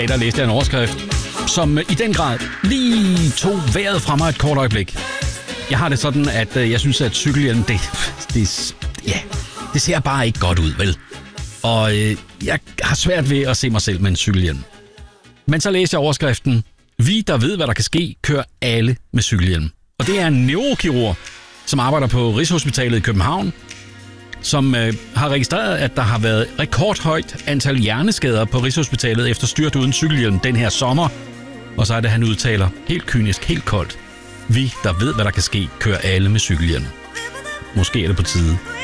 dag der læste jeg en overskrift, som i den grad lige tog vejret fra mig et kort øjeblik. Jeg har det sådan, at jeg synes, at cykelhjelm, det ser bare ikke godt ud, vel? Og jeg har svært ved at se mig selv med en cykelhjelm. Men så læste jeg overskriften, vi, der ved, hvad der kan ske, kører alle med cykelhjelm. Og det er en neurokirurg, som arbejder på Rigshospitalet i København, som har registreret, at der har været rekordhøjt antal hjerneskader på Rigshospitalet efter styrt uden cykelhjelm den her sommer. Og så er det, han udtaler helt kynisk, helt koldt. Vi, der ved, hvad der kan ske, kører alle med cykelhjelm. Måske er det på tide.